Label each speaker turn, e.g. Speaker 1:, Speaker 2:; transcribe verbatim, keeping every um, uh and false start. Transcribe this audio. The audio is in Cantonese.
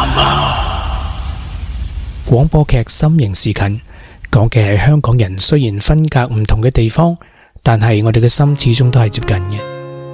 Speaker 1: 廣播劇《心形事近》講嘅係香港人雖然分隔唔同嘅地方，但係我哋嘅心始終都係接近嘅。